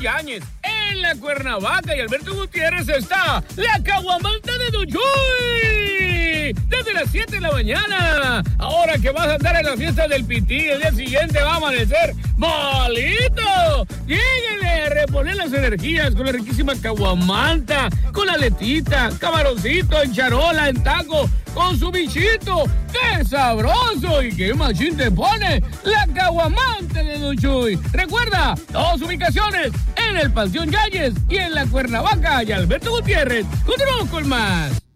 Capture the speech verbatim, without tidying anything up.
Yáñez. En la Cuernavaca y Alberto Gutiérrez está la caguamanta de Don Chuy. Desde las siete de la mañana. Ahora que vas a andar en la fiesta del Pití, el día siguiente va a amanecer malito. Lléguenle a reponer las energías con la riquísima caguamanta, con la letita, camaroncito, en charola, en taco, con su bichito. ¡Qué sabroso! Y qué machín te pone la caguamanta de Don Chuy. Recuerda, dos ubicaciones, en el Panteón Yáñez y en la Cuernavaca y Alberto Gutiérrez. Continuamos con más.